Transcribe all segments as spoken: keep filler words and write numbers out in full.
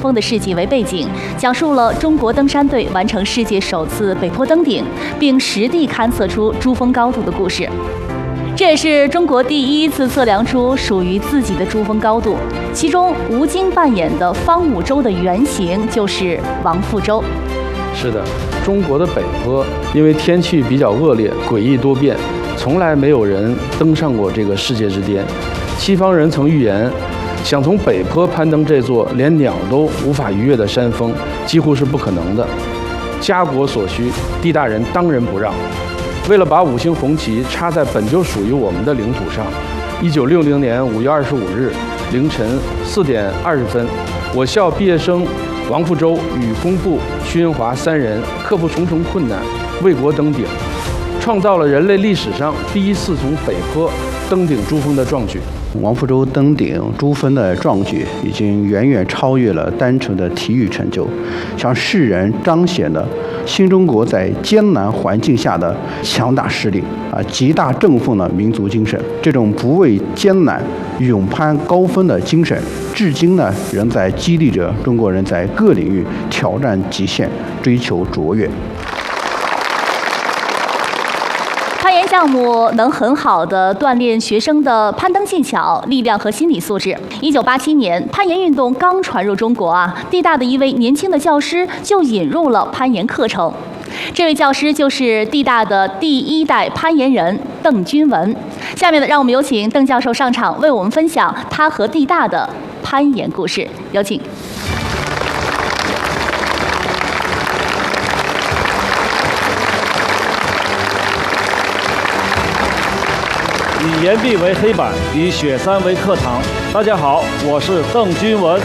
峰的事迹为背景，讲述了中国登山队完成世界首次北坡登顶，并实地勘测出珠峰高度的故事。这也是中国第一次测量出属于自己的珠峰高度。其中，吴京扮演的方五洲的原型就是王富洲。 是的，中国的北坡因为天气比较恶劣，诡异多变，从来没有人登上过这个世界之巅。西方人曾预言，想从北坡攀登这座连鸟都无法逾越的山峰，几乎是不可能的。家国所需，地大人当仁不让。为了把五星红旗插在本就属于我们的领土上，一九六零年五月二十五日凌晨四点二十分，我校毕业生王富洲与工部、徐云华三人克服重重困难，为国登顶，创造了人类历史上第一次从北坡登顶珠峰的壮举。 王富洲登顶珠峰的壮举已经远远超越了单纯的体育成就，向世人彰显了新中国在艰难环境下的强大实力啊，极大振奋了民族精神。这种不畏艰难、勇攀高峰的精神，至今呢仍在激励着中国人在各领域挑战极限，追求卓越。 攀岩项目能很好地锻炼学生的攀登技巧、力量和心理素质。一九八七年，攀岩运动刚传入中国啊，地大的一位年轻的教师就引入了攀岩课程。这位教师就是地大的第一代攀岩人邓君文。下面呢，让我们有请邓教授上场，为我们分享他和地大的攀岩故事。有请。 以岩壁为黑板，以雪山为课堂。大家好，我是邓君文。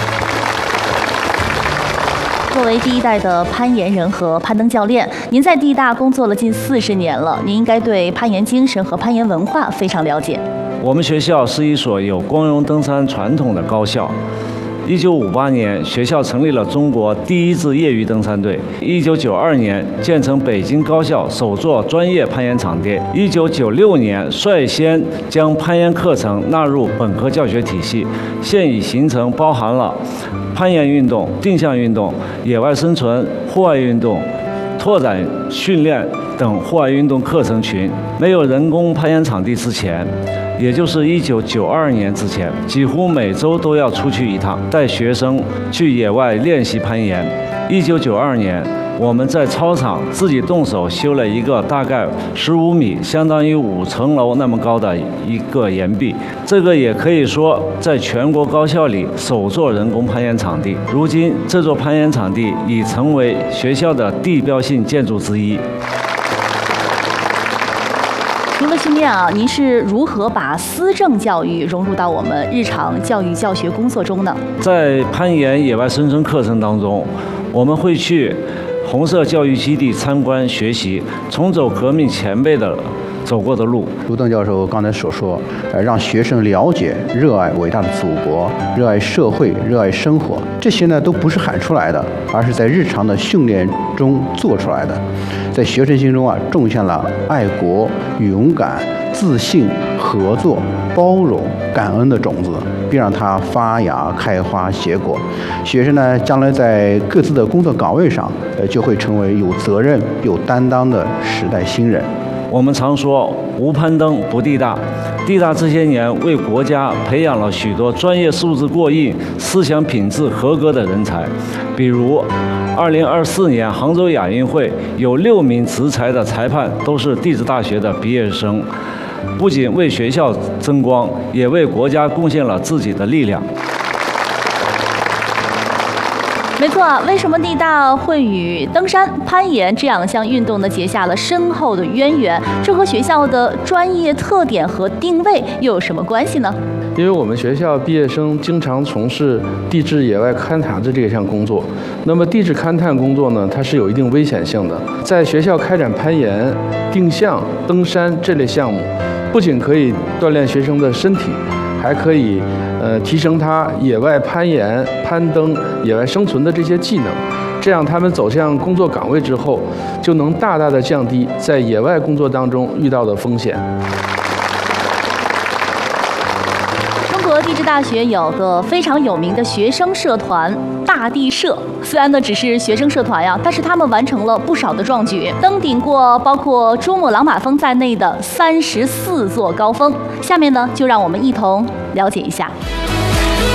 作为第一代的攀岩人和攀登教练，您在地大工作了近四十年了，您应该对攀岩精神和攀岩文化非常了解。 我们学校是一所有光荣登山传统的高校。一九五八年，学校成立了中国第一支业余登山队。一九九二年，建成北京高校首座专业攀岩场地。一九九六年，率先将攀岩课程纳入本科教学体系，现已形成包含了攀岩运动、定向运动、野外生存、户外运动、拓展训练等户外运动课程群。没有人工攀岩场地之前，也就是一九九二年之前，几乎每周都要出去一趟，带学生去野外练习攀岩。一九九二年，我们在操场自己动手修了一个大概十五米，相当于五层楼那么高的一个岩壁。这个也可以说在全国高校里首座人工攀岩场地。如今，这座攀岩场地已成为学校的地标性建筑之一。 除了训练啊，您是如何把思政教育融入到我们日常教育教学工作中呢？ 在攀岩野外生存课程当中，我们会去红色教育基地参观学习，重走革命前辈的走过的路。 如邓教授刚才所说，呃，让学生了解、热爱伟大的祖国、热爱社会、热爱生活，这些呢都不是喊出来的，而是在日常的训练中做出来的。在学生心中啊，种下了爱国、勇敢、自信、合作、包容、感恩的种子，并让它发芽、开花、结果。学生呢，将来在各自的工作岗位上，呃，就会成为有责任、有担当的时代新人。 我们常说无攀登不地大，地大这些年为国家培养了许多专业素质过硬、思想品质合格的人才。比如，二零二四年杭州亚运会有六名执裁的裁判都是地质大学的毕业生，不仅为学校争光，也为国家贡献了自己的力量。 没错啊，为什么地大会与登山、攀岩这样项运动呢结下了深厚的渊源？这和学校的专业特点和定位又有什么关系呢？ 因为我们学校毕业生经常从事地质野外勘察的这项工作，那么地质勘探工作呢，它是有一定危险性的。在学校开展攀岩、定向、登山这类项目，不仅可以锻炼学生的身体，还可以呃提升他野外攀岩、攀登、野外生存的这些技能。这样他们走向工作岗位之后，就能大大的降低在野外工作当中遇到的风险。 中国第地质大学有个非常有名的学生社团大地社，虽然呢只是学生社团呀，但是他们完成了不少的壮举，登顶过包括珠穆朗玛峰在内的三十四座高峰。下面呢，就让我们一同了解一下。